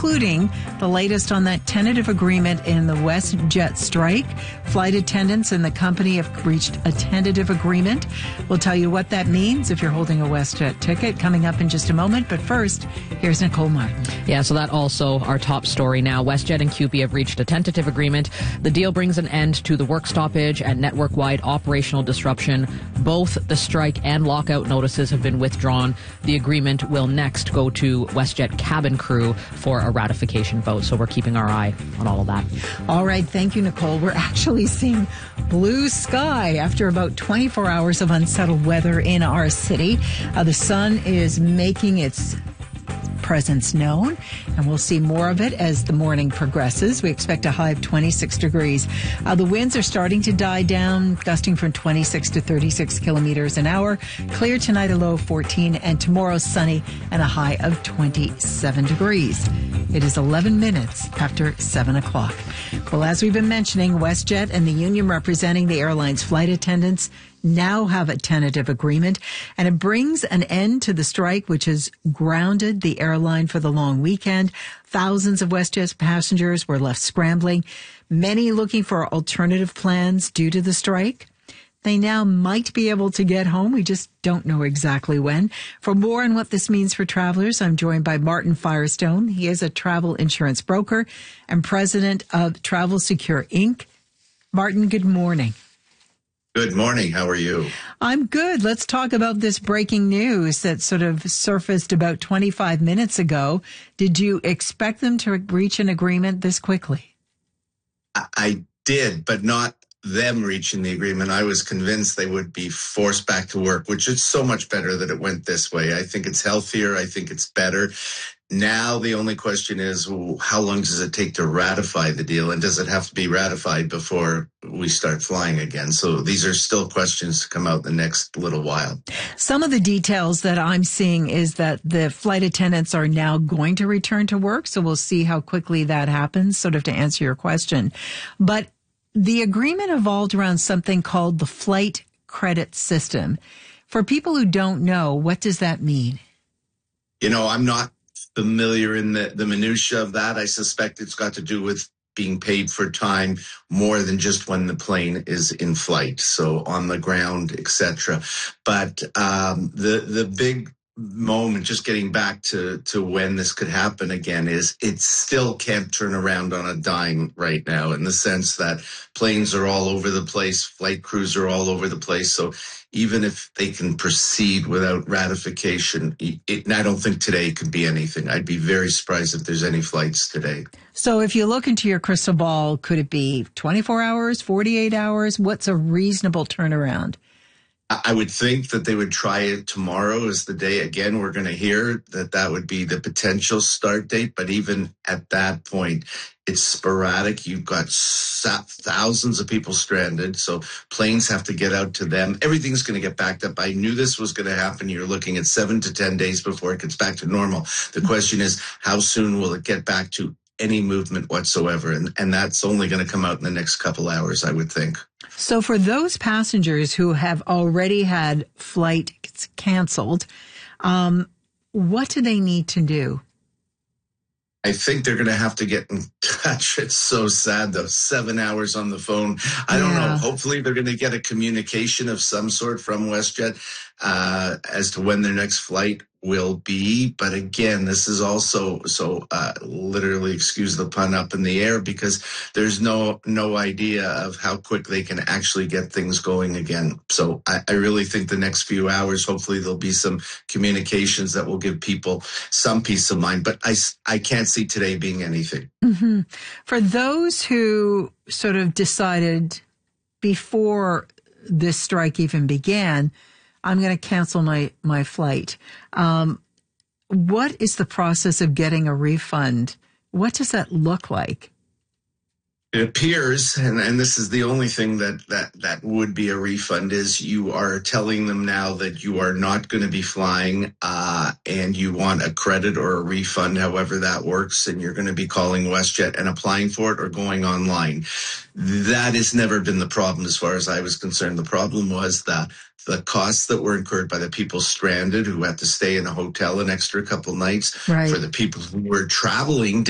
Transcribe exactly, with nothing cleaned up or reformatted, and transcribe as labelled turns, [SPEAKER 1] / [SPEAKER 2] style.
[SPEAKER 1] including the latest on that tentative agreement in the WestJet strike. Flight attendants and the company have reached a tentative agreement. We'll tell you what that means if you're holding a WestJet ticket coming up in just a moment. But first, here's Nicole Martin.
[SPEAKER 2] Yeah, so that also our top story now. WestJet and C U P E have reached a tentative agreement. The deal brings an end to the work stoppage and network-wide operational disruption. Both the strike and lockout notices have been withdrawn. The agreement will next go to WestJet cabin crew for a ratification vote. So we're keeping our eye on all of that.
[SPEAKER 1] All right. Thank you, Nicole. We're actually seeing blue sky after about twenty-four hours of unsettled weather in our city. Uh, the sun is making its presence known, and we'll see more of it as the morning progresses. We expect a high of twenty-six degrees. Uh, the winds are starting to die down, gusting from twenty-six to thirty-six kilometers an hour. Clear tonight, a low of fourteen, and tomorrow sunny and a high of twenty-seven degrees. It is eleven minutes after seven o'clock. Well, as we've been mentioning, WestJet and the union representing the airline's flight attendants now have a tentative agreement, and it brings an end to the strike, which has grounded the airline for the long weekend. Thousands of WestJet passengers were left scrambling, many looking for alternative plans due to the strike. They now might be able to get home. We just don't know exactly when. For more on what this means for travelers, I'm joined by Martin Firestone. He is a travel insurance broker and president of Travel Secure Incorporated. Martin, good morning.
[SPEAKER 3] Good morning. How are you?
[SPEAKER 1] I'm good. Let's talk about this breaking news that sort of surfaced about twenty-five minutes ago. Did you expect them to reach an agreement this quickly?
[SPEAKER 3] I did, but not them reaching the agreement. I was convinced they would be forced back to work, which is so much better that it went this way. I think it's healthier. I think it's better. Now the only question is, well, how long does it take to ratify the deal? And does it have to be ratified before we start flying again? So these are still questions to come out the next little while.
[SPEAKER 1] Some of the details that I'm seeing is that the flight attendants are now going to return to work. So we'll see how quickly that happens, sort of to answer your question. But the agreement evolved around something called the flight credit system. For people who don't know, what does that mean?
[SPEAKER 3] You know, I'm not familiar in the, the minutia of that. I suspect it's got to do with being paid for time more than just when the plane is in flight, so on the ground, et cetera. But um, the the big moment, just getting back to, to when this could happen again, is it still can't turn around on a dime right now, in the sense that planes are all over the place, flight crews are all over the place. So even if they can proceed without ratification, it, I don't think today could be anything. I'd be very surprised if there's any flights today.
[SPEAKER 1] So if you look into your crystal ball, could it be twenty-four hours, forty-eight hours? What's a reasonable turnaround?
[SPEAKER 3] I would think that they would try it tomorrow as the day. Again, we're going to hear that that would be the potential start date. But even at that point, it's sporadic. You've got thousands of people stranded, so planes have to get out to them. Everything's going to get backed up. I knew this was going to happen. You're looking at seven to ten days before it gets back to normal. The question is, how soon will it get back to any movement whatsoever? And, and that's only going to come out in the next couple hours, I would think.
[SPEAKER 1] So for those passengers who have already had flights canceled, um, what do they need to do?
[SPEAKER 3] I think they're going to have to get in touch. It's so sad, though. Seven hours on the phone. I don't
[SPEAKER 1] yeah.
[SPEAKER 3] know. Hopefully they're going to get a communication of some sort from WestJet uh, as to when their next flight will be. But again, this is also so uh, literally, excuse the pun, up in the air, because there's no no idea of how quick they can actually get things going again. So I, I really think the next few hours, hopefully there'll be some communications that will give people some peace of mind. But I, I can't see today being anything.
[SPEAKER 1] Mm-hmm. For those who sort of decided before this strike even began, I'm going to cancel my, my flight. Um, what is the process of getting a refund? What does that look like?
[SPEAKER 3] It appears, and, and this is the only thing that, that, that would be a refund, is you are telling them now that you are not going to be flying uh, and you want a credit or a refund, however that works, and you're going to be calling WestJet and applying for it or going online. That has never been the problem as far as I was concerned. The problem was that the costs that were incurred by the people stranded who had to stay in a hotel an extra couple nights,
[SPEAKER 1] right,
[SPEAKER 3] for the people who were traveling